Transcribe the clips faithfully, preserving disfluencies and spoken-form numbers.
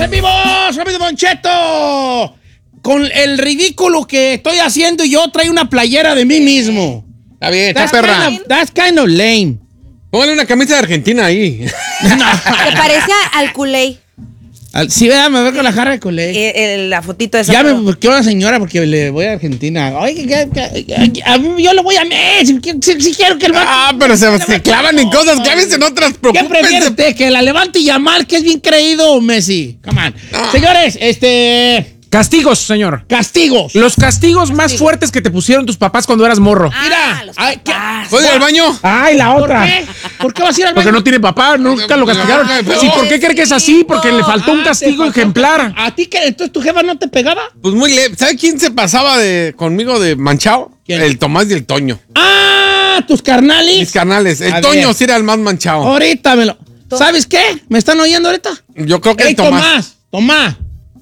en vivo! ¡Rápido, Don Cheto! Con el ridículo que estoy haciendo, yo traigo una playera de mí mismo. Está bien, está That's perra. kind of, that's kind of lame. Póngale una camisa de Argentina ahí. Te parece al culé. Sí, ¿verdad? Me veo con la jarra de colé. Eh, eh, la fotito de esa. Ya me busqué una señora porque le voy a Argentina. Oye, que, que, que, a mí yo le voy a Messi. Si, si quiero que el vato... Ah, pero se, se clavan en cosas. Clávense en otras. ¿Qué prefieres usted? ¿Que la levante Yamal, que es bien creído, o Messi? Come on. No. Señores, este... Castigos, señor. Castigos. Los castigos más Castigos. fuertes que te pusieron tus papás cuando eras morro. Ah, Mira. los Ay, ¿qué? ¿Puedo ir al baño? Ay, la ¿Por otra. qué? ¿Por qué vas a ir al baño? Porque no tiene papá, nunca lo castigaron. Sí, ¿por qué cree que es así? Porque le faltó un Ah, castigo te faltó- ejemplar. ¿A ti que entonces tu jefa no te pegaba? Pues muy leve. ¿Sabe quién se pasaba de conmigo de manchado? ¿Quién? El Tomás y el Toño. Ah, tus carnales. Mis carnales. El A Toño ver. sí era el más manchado. Ahorita me lo... ¿Sabes qué? ¿Me están oyendo ahorita? Yo creo que Ey, el Tomás. Tomás, Tomás.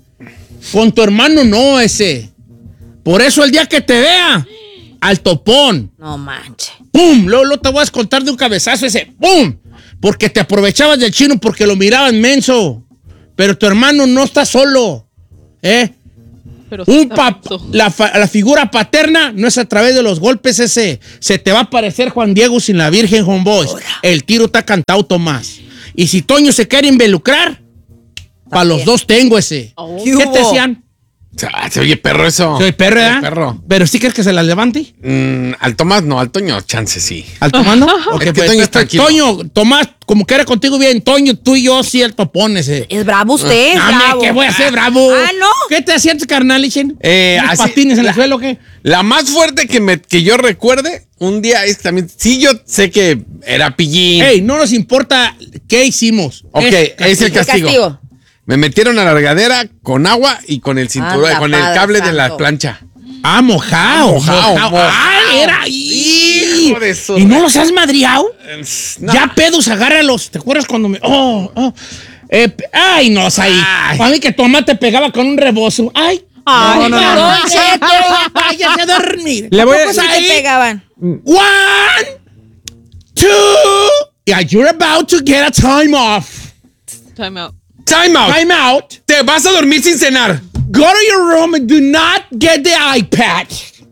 Con tu hermano no, ese. Por eso el día que te vea, al topón. No manches. ¡Pum! Luego, luego te voy a contar de un cabezazo ese. ¡Pum! Porque te aprovechabas del chino porque lo miraban menso. Pero tu hermano no está solo. ¿Eh? Pero Un está pap menso. la, fa- la figura paterna no es a través de los golpes ese. Se te va a aparecer Juan Diego sin la Virgen Homeboys. El tiro está cantado, Tomás. Y si Toño se quiere involucrar, para los dos tengo ese. Oh. ¿Qué te decían? Ah, se oye perro eso. Soy perro, Se oye ¿verdad? perro. Pero sí crees que se la levante. Mm, al Tomás no, al Toño, chance sí. ¿Al Tomás no? Ok, Es que pues, Toño es pues, tranquilo. Toño, Tomás, como que era contigo bien, Toño, tú y yo sí el topón ese. Es bravo usted, es Dame, bravo. ¿qué voy a hacer, bravo? Ah, ¿no? ¿Qué te hacían, carnal, Ichen? Eh, ¿Unos así- patines en la- el suelo o qué? La más fuerte que, me, que yo recuerde, un día es también. Sí, yo sé que era pillín. Ey, no nos importa qué hicimos. Ok, es el castigo. castigo. Me metieron a la regadera con agua y con el cinturón, Anda, con el Padre cable de la Santo. plancha. Ah, mojado. Mojado, mojado. mojado. Ah, era ahí. Hijo de su- ¿Y no los has madriado? No. Ya pedos, agárralos. ¿Te acuerdas cuando me.? Oh, oh. Eh, pe- ay, no, ahí. Ay. Para mí que tu mamá te pegaba con un rebozo. Ay. Ay, no, no, no. Don Cheto. Váyase a dormir. Le voy a- ¿Cómo se te Ahí. pegaban? One, two. Yeah, you're about to get a time off. Time out. Time out. Time out. Te vas a dormir sin cenar. Go to your room and do not get the iPad.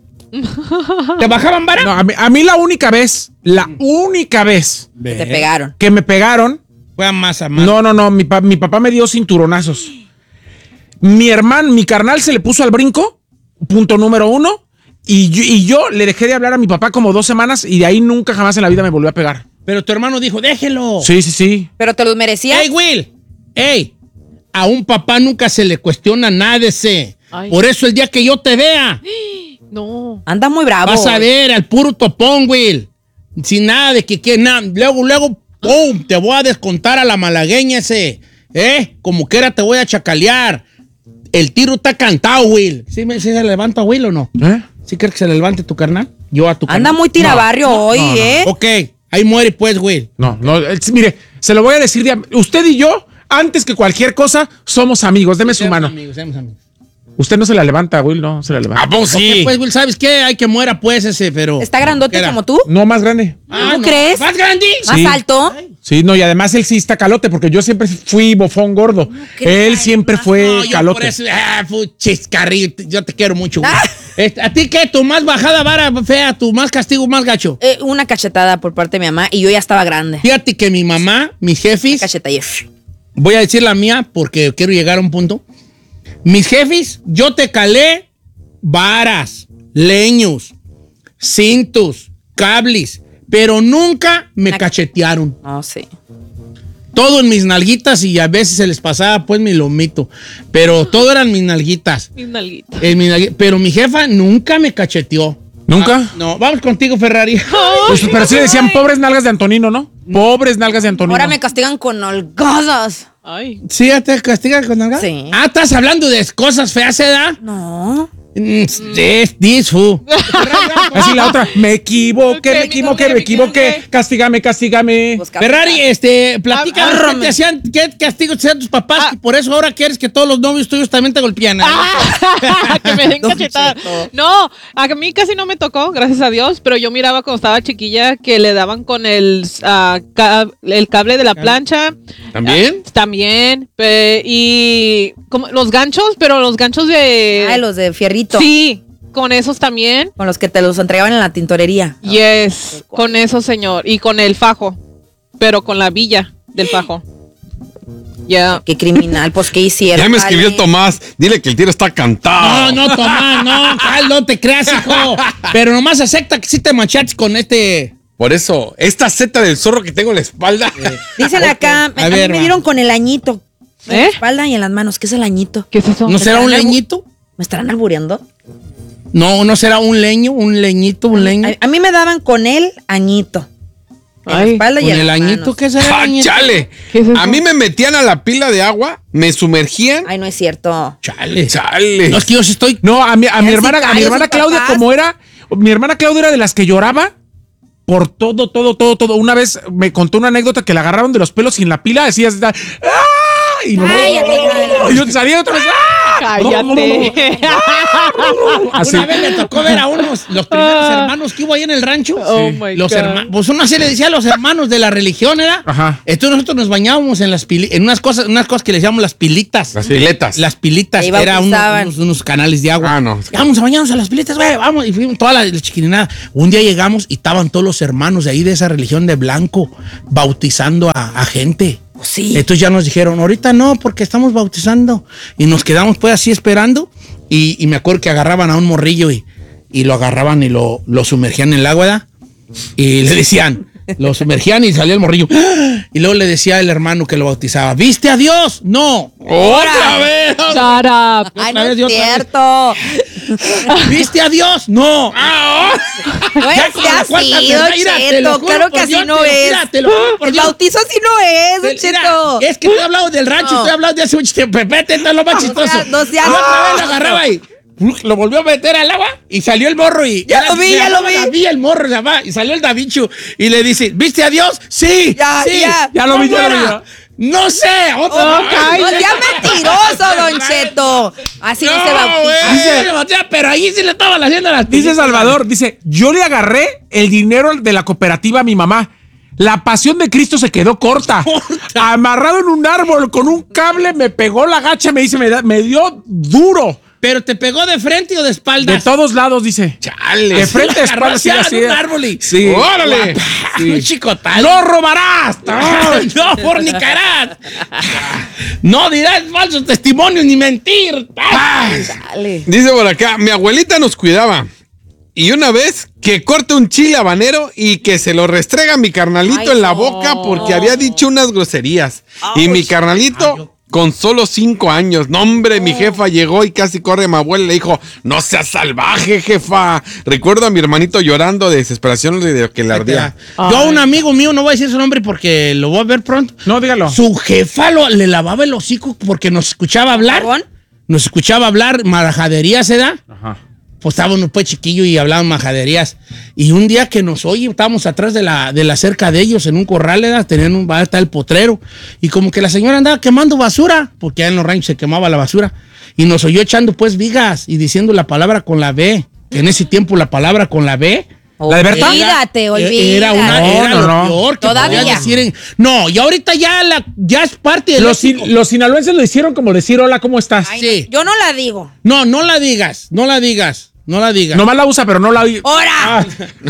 ¿Te bajaban vara? No, a mí, a mí la única vez, la única vez Que te pegaron. que me pegaron, Fue a más a más. no, no, no, mi, pa- mi papá me dio cinturonazos. Mi hermano, mi carnal se le puso al brinco, punto número uno, y yo, y yo le dejé de hablar a mi papá como dos semanas y de ahí nunca jamás en la vida me volvió a pegar. Pero tu hermano dijo, déjelo. Sí, sí, sí. ¿Pero te los merecías? Hey, Will. Hey. A un papá nunca se le cuestiona nada de ese. Ay. Por eso el día que yo te vea, No. Anda muy bravo. vas a ver al puro topón, Will. Sin nada de que, que nada. Luego, luego, ¡pum! Te voy a descontar a la malagueña ese. ¿Eh? Como quiera te voy a chacalear. El tiro está cantado, Will. ¿Sí, me, sí se levanta Will o no? ¿Eh? ¿Sí crees que se le levante tu carnal? Yo a tu carnal. Anda muy tirabarrio hoy, no, no. ¿eh? Ok, ahí muere pues, Will. No, no, eh, mire, se lo voy a decir, de- usted y yo, antes que cualquier cosa, somos amigos, deme su Seamos mano. amigos, seamos amigos. Usted no se la levanta, Will, no se la levanta. ¿A poco sí? Ok, pues, Will, ¿sabes qué? Hay que muera pues ese, pero... ¿Está grandote ¿Qué era? como tú? No, más grande. Ah, ¿Tú no. crees? ¿Más grande? ¿Más Sí. alto? Sí, no, y además él sí está calote, porque yo siempre fui bofón gordo. crees, Él siempre más fue No, yo por calote. eso, ah, fue chiscarrillo. Yo te quiero mucho, Will. Ah. Este, ¿a ti qué? ¿Tu más bajada vara fea? ¿Tu más castigo más gacho? Eh, una cachetada por parte de mi mamá y yo ya estaba grande. Fíjate que mi mamá, mis jefes... Cacheta y Voy a decir la mía porque quiero llegar a un punto. Mis jefes, yo te calé varas, leños, cintos, cables, pero nunca me Una- cachetearon. No, sí. Todo en mis nalguitas y a veces se les pasaba pues mi lomito, pero todo eran mis nalguitas. Mis nalguitas. En mi nalgui- pero mi jefa nunca me cacheteó. ¿Nunca? Ah, no, vamos contigo, Ferrari. Pues, pero sí le decían pobres nalgas de Antonino, ¿no? Pobres nalgas de Antonino. Ahora me castigan con holgazas. Ay. ¿Sí ya te castigan con nalgas? Sí. Ah, estás hablando de cosas feas, ¿edad? No. Mm, Es this who. Así la otra, me equivoqué, me Ok, equivoqué, me me equivoqué, castígame, castígame. Pues, Ferrari, este, platícanos Ah, qué te hacían, qué castigos te hacían tus papás, Ah. y por eso ahora quieres que todos los novios tuyos también te golpean. ¿eh? Ah, que me den Don cachetada. Cheto. No, a mí casi no me tocó, gracias a Dios, pero yo miraba cuando estaba chiquilla que le daban con el, ah, ca- el cable de la plancha. ¿También? Ah, también. pe- y como los ganchos, pero los ganchos de... Ay, los de fierrito. Sí, con esos también. Con los que te los entregaban en la tintorería. Yes, con eso, señor. Y con el fajo, pero con la villa del fajo. Ya. Qué criminal, pues qué hicieron. Ya me escribió Vale. Tomás. Dile que el tiro está cantado. No, no, Tomás, no, Cal, no te creas, hijo. Pero nomás acepta que sí te machates con este. Por eso, esta seta del zorro que tengo en la espalda. Dicen acá, a, A mí ver, me va. dieron con el añito. En ¿Eh? la espalda y en las manos. ¿Qué es el añito? ¿Qué es eso? ¿No será un estarán albu- leñito? ¿Me estarán albureando? No, no será un leño, un leñito, un leño. A, a mí me daban con el añito. En la Ay, espalda y Con en el las añito, manos. ¿qué será el ¡Ah, añito? chale! ¿Qué es eso? A mí me metían a la pila de agua, me sumergían. Ay, no es cierto. Chale. ¡Chale! No, es que yo sí estoy. No, a mi, a mi Ya hermana, sí, a mi callos hermana y Claudia, papás. como era, mi hermana Claudia era de las que lloraba por todo, todo, todo, todo. Una vez me contó una anécdota que la agarraron de los pelos y en la pila decía, ¡ah! Y me Cállate, hija de la- y yo salía otra vez, ¡ah! Cállate. Así. Una vez me tocó ver a unos, los primeros hermanos que hubo ahí en el rancho. Oh, my Los God. hermanos, pues uno así le decía a los hermanos de la religión, ¿era? Ajá. Entonces nosotros nos bañábamos en las pili- en unas cosas, unas cosas que les llamamos las pilitas. Las piletas. Las pilitas, Ahí era unos, bautizaban. unos- unos canales de agua. Ah, no. Vamos a bañarnos a las pilitas, güey, vamos. Y fuimos toda la, la chiquirinada. Un día llegamos y estaban todos los hermanos de ahí de esa religión de blanco bautizando a, a gente. Pues sí. Entonces ya nos dijeron, ahorita no, porque estamos bautizando. Y nos quedamos pues así esperando. Y, y me acuerdo que agarraban a un morrillo y, y lo agarraban y lo, lo sumergían en el agua, ¿verdad? Y le decían, lo sumergían y salía el morrillo. Y luego le decía el hermano que lo bautizaba, ¿viste a Dios? No. ¡Otra vez! Shut up. Ay, otra no vez y es otra vez. cierto. ¿Viste a Dios? No. No Ya es con la cuarta así, vez, Don mira, te lo Cheto. juro Claro por que así Dios, no te lo- es. mira, te lo juro por El Dios. bautizo así no es, Don Mira, Cheto. es que estoy hablando del rancho, No. estoy hablando de hace mucho tiempo. Vete, esto es lo más No chistoso. sea- no sea- Y otra vez no. lo agarraba y lo volvió a meter al agua y salió el morro y... Ya lo vi, se ya lo llamaba vi. David, el morro se llamaba, y salió el Davichu y le dice, ¿viste a Dios? Sí, Ya, sí. ya. Ya lo vi, ya lo vi, ¿Cómo era? No sé, otra Oh, vez. No sea mentiroso, Don Cheto. Así no, se bautiza. Dice, o sea, pero ahí sí le estaban haciendo las Dice pilitas. Salvador, dice, yo le agarré el dinero de la cooperativa a mi mamá. La pasión de Cristo se quedó corta. Corta. Amarrado en un árbol con un cable, me pegó la gacha, me dice, me, da- me dio duro. ¿Pero te pegó de frente o de De espaldas? todos lados, dice. ¡Chale! De frente a espalda, sí, Agarró así. en un árbol y- Sí. ¡Órale! Sí. Un chicotal. ¡No robarás! No fornicarás. No dirás falsos testimonios ni mentir. Dale. Dice por acá, mi abuelita nos cuidaba. Y una vez que corte un chile habanero y que se lo restrega a mi carnalito Ay, en la no. boca porque había dicho unas groserías. Y mi carnalito, con solo cinco años, no hombre, mi jefa llegó y casi corre a mi abuela y le dijo, no seas salvaje, jefa. Recuerdo a mi hermanito llorando de desesperación de lo que le ardía. Yo a un amigo mío, no voy a decir su nombre porque lo voy a ver pronto. No, dígalo. Su jefa lo- le lavaba el hocico porque nos escuchaba hablar. ¿Jabón? Nos escuchaba hablar majaderías, ¿se da? Ajá. Pues estábamos pues chiquillo y hablaban majaderías. Y un día que nos oye, estábamos atrás de la, de la cerca de ellos en un corral, ¿verdad? Tenían un, va a estar el potrero. Y como que la señora andaba quemando basura, porque allá en los ranchos se quemaba la basura. Y nos oyó echando pues vigas y diciendo la palabra con la B. Que en ese tiempo la palabra con la B. ¿La de Berta? Olvídate, era- olvídate. Era una, No, era no, lo no. peor que Todavía. podías decir en- no, y ahorita ya, la, ya es parte de Los, sin- los sinaloenses lo hicieron como decir, hola, ¿cómo estás? Ay, Sí. no, yo no la digo. No, no la digas, no la digas, no la digas. Nomás la usa, pero no la... ¡Hora!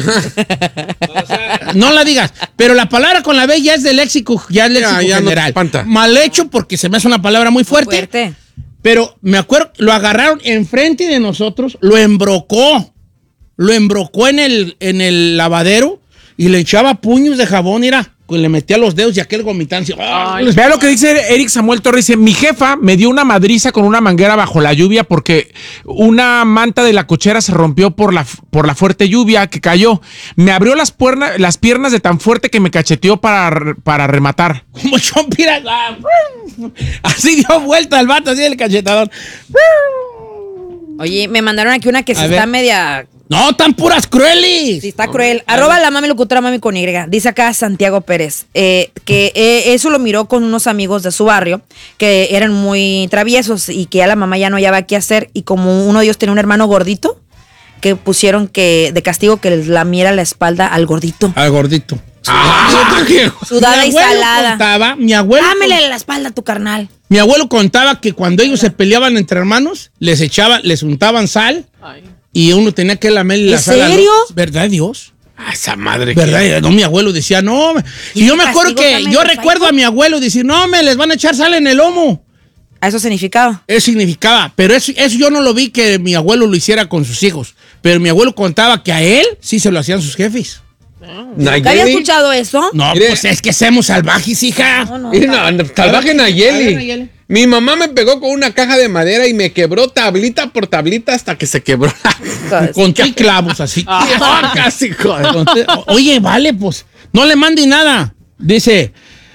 No la digas, pero la palabra con la B ya es de léxico, ya es léxico ya no te general. espanta. Mal hecho porque se me hace una palabra muy fuerte, Fuerte. pero me acuerdo, lo agarraron enfrente de nosotros, lo embrocó, lo embrocó en el, en el lavadero y le echaba puños de jabón, mira, pues le metía los dedos y aquel gomitán. ¡Ay! Vea lo que dice Eric Samuel Torres. Dice, mi jefa me dio una madriza con una manguera bajo la lluvia porque una manta de la cochera se rompió por la, por la fuerte lluvia que cayó. Me abrió las, puerna- las piernas de tan fuerte que me cacheteó para, para rematar. Como chompira. Así dio vuelta al vato, así el cachetador. Oye, me mandaron aquí una que se A está ver. media... No, tan puras cruelis. Sí, está cruel. Arroba la mami locutora mami con Y. Dice acá Santiago Pérez eh, que eh, eso lo miró con unos amigos de su barrio que eran muy traviesos y que ya la mamá ya no hallaba qué hacer. Y como uno de ellos tenía un hermano gordito, que pusieron que de castigo que les lamiera la espalda al gordito. Al gordito. Ah, qué- Sudada mi y abuelo salada. contaba, mi abuelo, Dámele la espalda a tu carnal. mi abuelo contaba que cuando ellos se peleaban entre hermanos, les echaban, les untaban sal Ay. y uno tenía que lamerle la ¿En sal. al serio? otro. ¿Verdad, Dios? Ah, esa madre. que- ¿Verdad? No, mi abuelo decía, no. Y yo me acuerdo castigo que, también yo les recuerdo traigo? a mi abuelo decir, no, me les van a echar sal en el lomo. ¿A eso significaba? Eso significaba, pero eso, eso yo no lo vi que mi abuelo lo hiciera con sus hijos. Pero mi abuelo contaba que a él sí se lo hacían sus jefes. ¿Nunca había escuchado eso? No, Mire. pues es que somos salvajes, hija. No, no. Mira, no, salvaje A ver, Nayeli. Nayeli. Mi mamá me pegó con una caja de madera y me quebró tablita por tablita hasta que se quebró. Con tres clavos así. Ah, casi, joder. Entonces, o- oye, vale, pues, no le mande nada. Dice,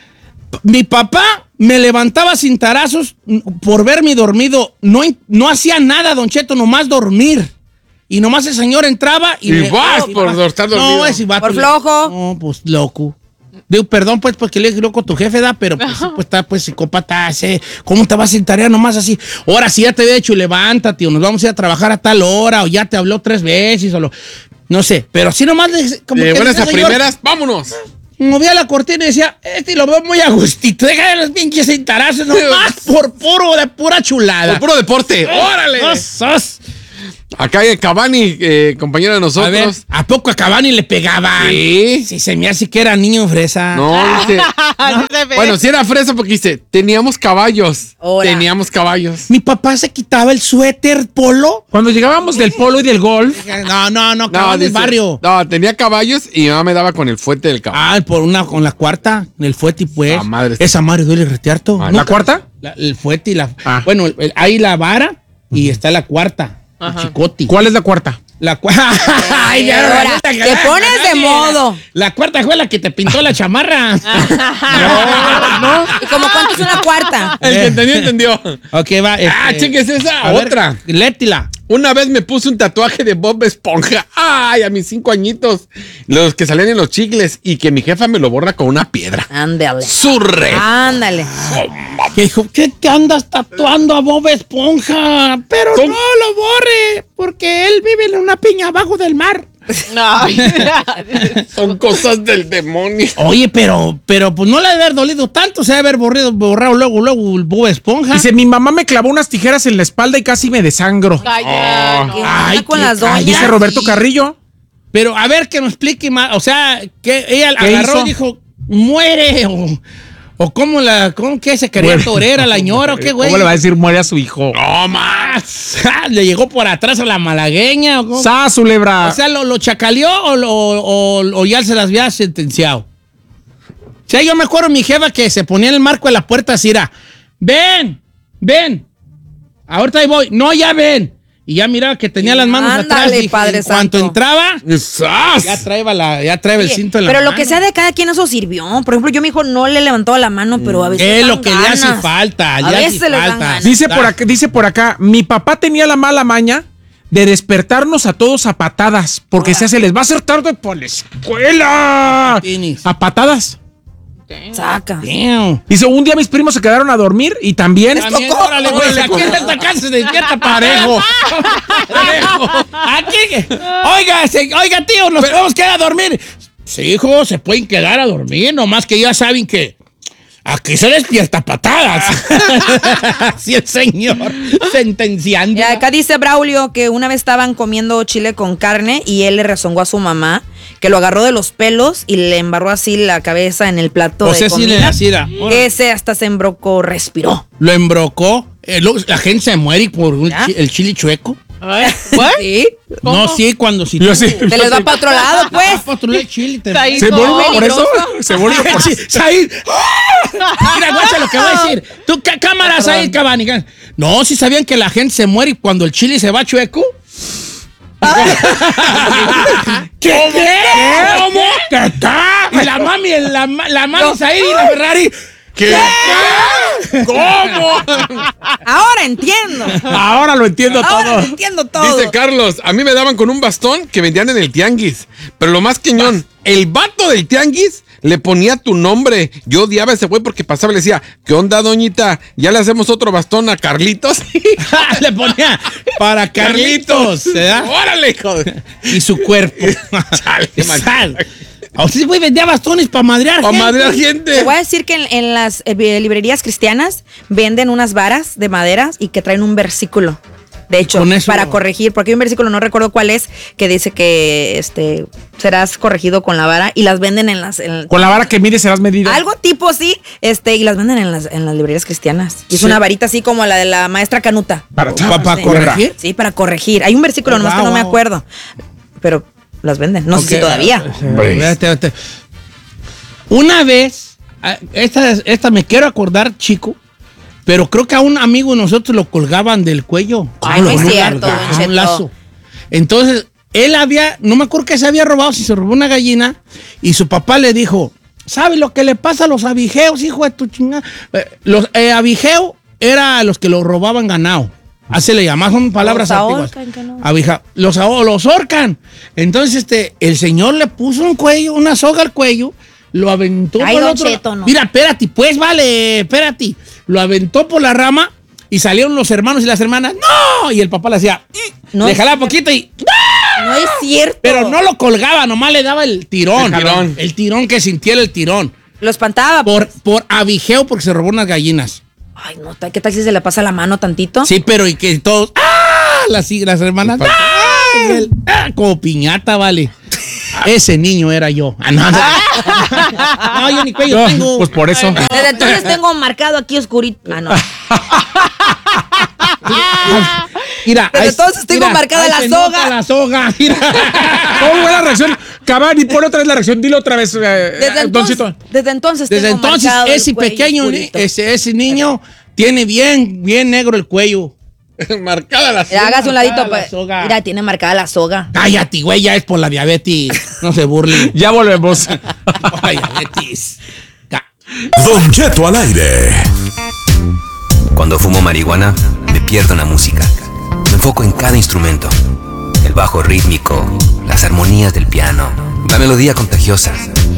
mi papá me levantaba sin tarazos por verme dormido. No, no hacía nada, Don Cheto, nomás dormir. Y nomás el señor entraba y... Y me- vas y por vas. estar dormido. No, ese vato Por le- flojo. No, pues, loco. Digo, perdón, pues, porque le dije loco a tu jefe, da, pero pues, sí, pues, está, pues, psicópata, ese. ¿Cómo te vas a sentar nomás así? Ahora, si ya te había dicho, levántate, o nos vamos a ir a trabajar a tal hora, o ya te habló tres veces, o lo... No sé, pero así nomás, le- como De que buenas ese a señor primeras, vámonos. movía la cortina y decía, este lo veo muy a gustito, deja de los pinches cintarazos, nomás por puro, de pura chulada. Por puro deporte. ¡Órale! Sos, sos. Acá hay Cavani, eh, compañero de A ver, nosotros. ¿a poco a Cavani le pegaban? Sí. Sí, se me hace que era niño fresa. No, dice. Así se ve. Bueno, si era fresa porque dice, teníamos caballos. Ahora. Teníamos caballos. Mi papá se quitaba el suéter polo. Cuando llegábamos del polo y del golf, No, no, no, No, Cavani del dice, barrio. No, tenía caballos y mi mamá me daba con el fuete del caballo. Ah, por una, con la cuarta, el fuete, pues. Ah, madre. Esa madre duele retearto. Ah, ¿la Nunca- cuarta? La- el fuete y la. Ah. Bueno, el- el- hay la vara y está la cuarta. El Ajá. chicote. ¿Cuál es la cuarta? La cuarta. Ay, ahora, te pones de modo. La cuarta fue la que te pintó la chamarra. no, no. ¿Y como cuánto es una cuarta? El que entendió, entendió. Ok, va. Ah, este, chéquese esa. a ver, Otra. Létila. Una vez me puse un tatuaje de Bob Esponja. Ay, a mis cinco añitos. Los que salían en los chicles y que mi jefa me lo borra con una piedra. Ándale. ¡Surre! Ándale. Que dijo, ¿qué te andas tatuando a Bob Esponja? Pero ¿Cómo? no lo borre, porque él vive en una piña abajo del mar. Ay. Son cosas del demonio. Oye, pero, pero pues no le debe haber dolido tanto, se debe haber borrado, borrado luego, luego el Bob Esponja. Dice, mi mamá me clavó unas tijeras en la espalda y casi me desangro. Ay, ya, no. ¿Qué Ay, onda con qué las doñas? cállate. Dice Roberto Carrillo. Pero a ver que me explique más, o sea, que ella ¿Qué agarró hizo? y dijo, muere, o, o cómo la, cómo que se quería Muere. torera la ñora, o qué güey. ¿Cómo le va a decir muere a su hijo? No más. Le llegó por atrás a la malagueña, o cómo? ¡Sa, su lebra! O sea, ¿lo, lo chacaleó o, lo- o- o ya se las había sentenciado? O sea, yo me acuerdo mi jefa que se ponía en el marco de la puerta así, era, ven, ven, ahorita ahí voy, no, ya ven. Y ya miraba que tenía las manos Ándale, atrás. Dije, Padre en cuanto Santo. entraba, ¡Sas! ya traía, la, ya traía el Oye, cinto en la pero mano. lo que sea de cada quien eso sirvió. Por ejemplo, yo mi hijo no le levantó la mano, pero a veces Es dan lo que le hace ganas. falta, A le hace veces les dan falta. ganas. Dice por, acá, dice por acá, mi papá tenía la mala maña de despertarnos a todos a patadas, porque se, se les va a hacer tarde por la escuela. Tienes. A patadas. Saca. Damn. Dice, un día mis primos se quedaron a dormir y también... También, órale, güey, aquí en esta casa se despierta parejo. Parejo. Aquí, oiga, se- oiga, tío, nos podemos quedar a dormir. Sí, hijo, se pueden quedar a dormir, nomás que ya saben que aquí se despierta a patadas. Así el señor sentenciando. Y acá dice Braulio que una vez estaban comiendo chile con carne y él le rezongó a su mamá que lo agarró de los pelos y le embarró así la cabeza en el plato O de sea, sí le comida. así era. Que ese hasta se embrocó, respiró. Lo embrocó. Eh, lo- la gente se muere por un ¿Ya? chi- el chile chueco. Ay, ¿what? ¿Sí? No, sí, cuando si Yo tú- sí. Se les va para otro lado, pues. Ah, pa' otro lado el chile te- Ahí ¿Se no. vuelve por eso? Peligroso. ¿Se vuelve por Sí, Said. Mira, guacha lo que voy a decir. Tú, cá- cámara, Said Cavani. No, si sabían que la gente se muere cuando el chile se va chueco. ¿Qué? ¿Qué? ¿Cómo? ¿Qué está? Y la mami, la, ma- la mami Said y la Ferrari. ¿Qué? ¿Cómo? Ahora Ahora entiendo. Ahora lo entiendo Ahora todo. lo entiendo todo. Dice Carlos, a mí me daban con un bastón que vendían en el tianguis. Pero lo más queñón, el vato del tianguis le ponía tu nombre. Yo odiaba a ese güey porque pasaba y le decía, ¿qué onda, doñita? ¿Ya le hacemos otro bastón a Carlitos? Le ponía para Carlitos. ¿verdad? ¡Órale, hijo! Y su cuerpo. Chale, Sal. A usted güey vendía bastones para madrear ¡O gente. madrear Te gente! voy a decir que en, en las eh, librerías cristianas venden unas varas de madera y que traen un versículo. De hecho, Con eso- para corregir, porque hay un versículo, no recuerdo cuál es, que dice que este serás corregido con la vara y las venden en las... en- Con la vara que mide serás medido. algo tipo así, este, y las venden en las, en las librerías cristianas. Y es Sí. una varita así como la de la maestra Canuta. Para, Pa- pa- Sí. corregir. Sí, para corregir. Hay un versículo, Oh, nomás que wow, no me wow. acuerdo. Pero las venden, no sé si Ok. todavía. Espérate, espérate. Una vez, ah, esta, esta me quiero acordar, chico, pero creo que a un amigo de nosotros lo colgaban del cuello. Ay, no es Con un cierto, lazo, don con Cheto. un lazo. Entonces, él había, no me acuerdo que se había robado, si se robó una gallina, y su papá le dijo, ¿sabe lo que le pasa a los abigeos, hijo de tu chingada? Eh, los eh, abigeos eran los que lo robaban ganado. Así le llaman, son palabras Los antiguas. ahorcan, que no. Abija- los, aho- los ahorcan. Entonces, este, el señor le puso un cuello, una soga al cuello, lo aventó Ay, por el don otro Cheto, lado. no. Mira, espérate, pues vale, espérate. Lo aventó por la rama y salieron los hermanos y las hermanas. ¡No! Y el papá le hacía, No le es jalaba poquito y. No es cierto. Pero no lo colgaba, nomás le daba el tirón. El tirón. El tirón que sintiera el tirón. Lo espantaba. Por, por abijeo, porque se robó unas gallinas. Ay, no, ¿qué tal si se le pasa la mano tantito? Sí, pero y que todos. ¡Ah! Las, las hermanas. El papá. ¡Ah! Y él, ¡ah! Como piñata, vale. Ese niño era yo. Ah, no, no. No, yo ni cuello No, tengo. pues por eso. Desde entonces tengo marcado aquí oscurito. Ah, no. Mira, Desde ahí- entonces tengo mira, marcada ahí la se soga. nota la soga. Mira. ¿Cómo fue la reacción? Cabani, pon otra vez la reacción. Dilo otra vez, eh, Desde eh, entonces, Doncito. desde entonces Desde tengo entonces, marcado el ese cuello pequeño, ni- oscurito. ese, ese niño tiene bien, bien negro el cuello. Marcada la Mira, hágase un ladito. marcada la Pues. soga. Mira, tiene marcada la soga. Cállate, güey, ya es por la diabetes. No se burlen. Ya volvemos. Por la diabetes. Ca- Don Cheto al aire. Cuando fumo marihuana, me pierdo en la música. Me enfoco en cada instrumento. El bajo rítmico, las armonías del piano, la melodía contagiosa.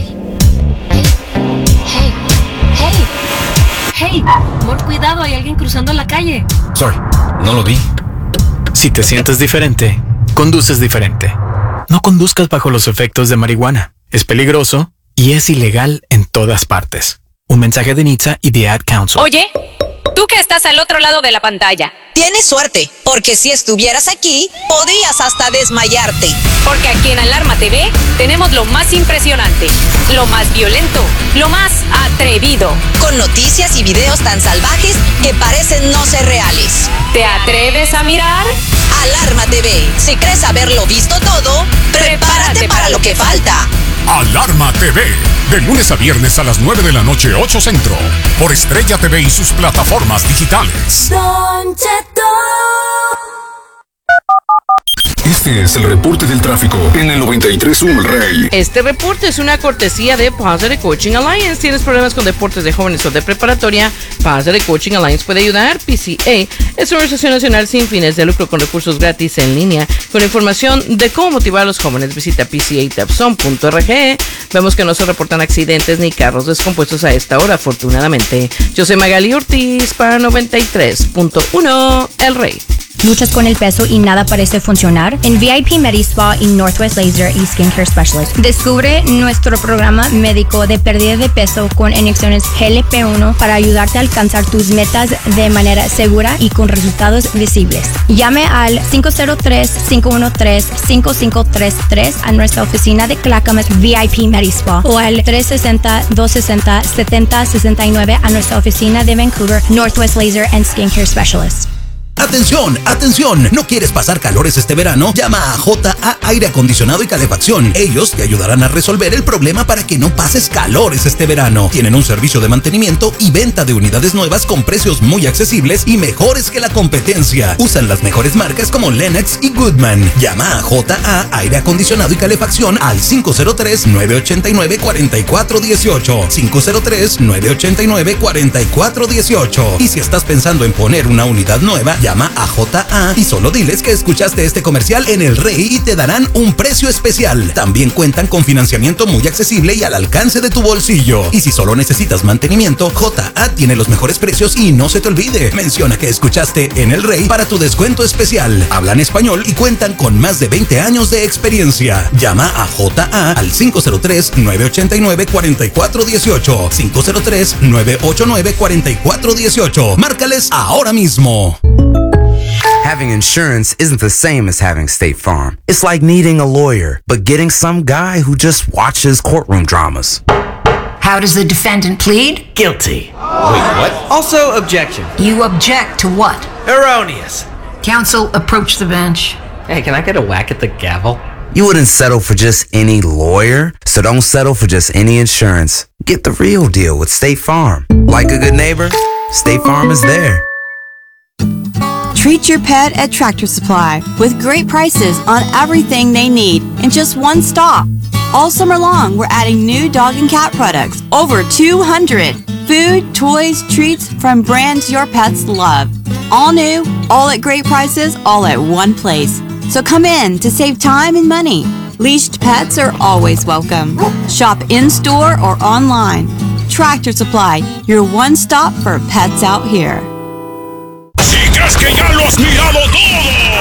Hey, hey, hey, amor, cuidado, hay alguien cruzando la calle. Sorry, no lo vi. Si te sientes diferente, conduces diferente. No conduzcas bajo los efectos de marihuana. Es peligroso y es ilegal en todas partes. Un mensaje de N H T S A y The Ad Council. Oye, tú que estás al otro lado de la pantalla, Tienes suerte, porque si estuvieras aquí, podrías hasta desmayarte. porque aquí en Alarma T V tenemos lo más impresionante, lo más violento, lo más atrevido. Con noticias y videos tan salvajes que parecen no ser reales. ¿Te atreves a mirar? Alarma T V. Si crees haberlo visto todo, prepárate para lo que falta. Alarma T V. De lunes a viernes a las nueve de la noche, ocho Centro. Por Estrella T V y sus plataformas digitales. Don Cheto. Este es el reporte del tráfico en el noventa y tres punto uno El Rey. Este reporte es una cortesía de Positive Coaching Alliance. ¿Tienes problemas con deportes de jóvenes o de preparatoria? Positive Coaching Alliance puede ayudar. P C A es una organización nacional sin fines de lucro con recursos gratis en línea. Con información de cómo motivar a los jóvenes, visita P C A tapson punto org. Vemos que no se reportan accidentes ni carros descompuestos a esta hora, afortunadamente. Yo soy Magali Ortiz para noventa y tres punto uno El Rey. ¿Luchas con el peso y nada parece funcionar? En V I P MediSpa y Northwest Laser y Skincare Specialist, descubre nuestro programa médico de pérdida de peso con inyecciones G L P uno para ayudarte a alcanzar tus metas de manera segura y con resultados visibles. Llame al cinco cero tres, cinco uno tres, cinco cinco tres tres a nuestra oficina de Clackamas V I P MediSpa o al tres seis cero, dos seis cero, siete cero seis nueve a nuestra oficina de Vancouver Northwest Laser and Skincare Specialist. Atención, atención, ¿no quieres pasar calores este verano? Llama a J A Aire Acondicionado y Calefacción. Ellos te ayudarán a resolver el problema para que no pases calores este verano. Tienen un servicio de mantenimiento y venta de unidades nuevas con precios muy accesibles y mejores que la competencia. Usan las mejores marcas como Lennox y Goodman. Llama a J A Aire Acondicionado y Calefacción al cinco cero tres, nueve ocho nueve, cuatro cuatro uno ocho. cinco cero tres, nueve ocho nueve, cuatro cuatro uno ocho. Y si estás pensando en poner una unidad nueva, llama a J A y solo diles que escuchaste este comercial en El Rey y te darán un precio especial. También cuentan con financiamiento muy accesible y al alcance de tu bolsillo. Y si solo necesitas mantenimiento, J A tiene los mejores precios y no se te olvide, menciona que escuchaste en El Rey para tu descuento especial. Hablan español y cuentan con más de veinte años de experiencia. Llama a J A al cinco cero tres, nueve ocho nueve, cuatro cuatro uno ocho. cinco cero tres, nueve ocho nueve, cuatro cuatro uno ocho. Márcales ahora mismo. Having insurance isn't the same as having State Farm. It's like needing a lawyer, but getting some guy who just watches courtroom dramas. How does the defendant plead? Guilty. Wait, what? Also, objection. You object to what? Erroneous. Counsel, approach the bench. Hey, can I get a whack at the gavel? You wouldn't settle for just any lawyer, so don't settle for just any insurance. Get the real deal with State Farm. Like a good neighbor, State Farm is there. Treat your pet at Tractor Supply with great prices on everything they need in just one stop. All summer long, we're adding new dog and cat products, over two hundred. Food, toys, treats from brands your pets love. All new, all at great prices, all at one place. So come in to save time and money. Leashed pets are always welcome. Shop in-store or online. Tractor Supply, your one stop for pets out here. Si crees que ya lo has mirado todo,